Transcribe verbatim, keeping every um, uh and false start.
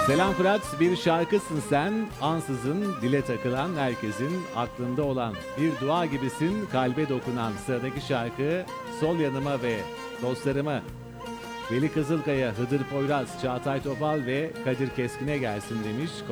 Selam Fırat, bir şarkısın sen, ansızın dile takılan, herkesin aklında olan. Bir dua gibisin, kalbe dokunan. Sıradaki şarkı Sol Yanıma ve Dostlarıma. Veli Kızılkaya, Hıdır Poyraz, Çağatay Topal ve Kadir Keskin'e gelsin demiş.